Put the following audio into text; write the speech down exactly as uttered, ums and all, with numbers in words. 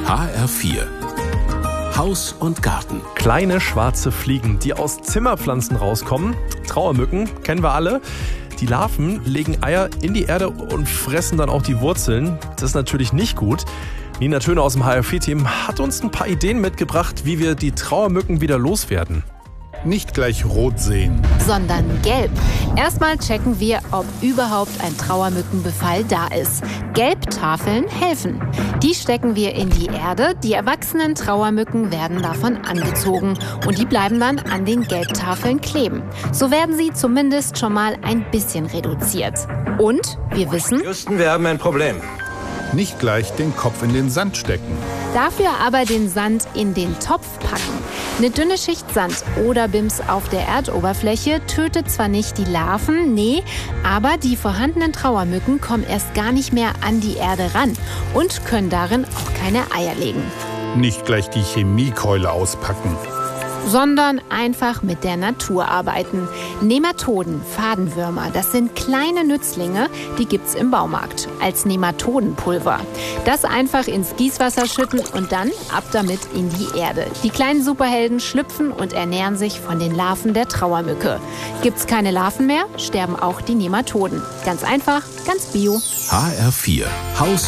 H R vier Haus und Garten. Kleine schwarze Fliegen, die aus Zimmerpflanzen rauskommen. Trauermücken, kennen wir alle. Die Larven legen Eier in die Erde und fressen dann auch die Wurzeln. Das ist natürlich nicht gut. Nina Töne aus dem H R vier-Team hat uns ein paar Ideen mitgebracht, wie wir die Trauermücken wieder loswerden. Nicht gleich rot sehen, sondern gelb. Erstmal checken wir, ob überhaupt ein Trauermückenbefall da ist. Gelbtafeln helfen. Die stecken wir in die Erde. Die erwachsenen Trauermücken werden davon angezogen und die bleiben dann an den Gelbtafeln kleben. So werden sie zumindest schon mal ein bisschen reduziert. Und wir wissen, Houston, wir haben ein Problem. nicht gleich den Kopf in den Sand stecken. dafür aber den Sand in den Topf packen. Eine dünne Schicht Sand oder Bims auf der Erdoberfläche tötet zwar nicht die Larven, nee, aber die vorhandenen Trauermücken kommen erst gar nicht mehr an die Erde ran und können darin auch keine Eier legen. Nicht gleich die Chemiekeule auspacken. Sondern einfach mit der Natur arbeiten. Nematoden, Fadenwürmer, das sind kleine Nützlinge, die gibt's im Baumarkt als Nematodenpulver. Das einfach ins Gießwasser schütten und dann ab damit in die Erde. Die kleinen Superhelden schlüpfen und ernähren sich von den Larven der Trauermücke. Gibt's keine Larven mehr, sterben auch die Nematoden. Ganz einfach, ganz bio. H R vier Haus